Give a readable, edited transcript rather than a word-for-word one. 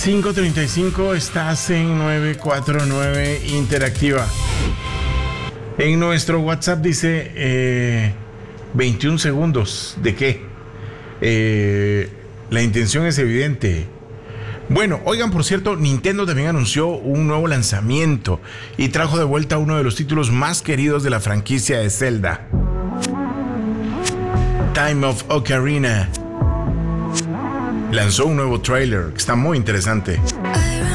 5:35, estás en 949 Interactiva. En nuestro WhatsApp dice 21 segundos. ¿De qué? La intención es evidente. Bueno, oigan, por cierto, Nintendo también anunció un nuevo lanzamiento y trajo de vuelta uno de los títulos más queridos de la franquicia de Zelda. Time of Ocarina lanzó un nuevo tráiler que está muy interesante.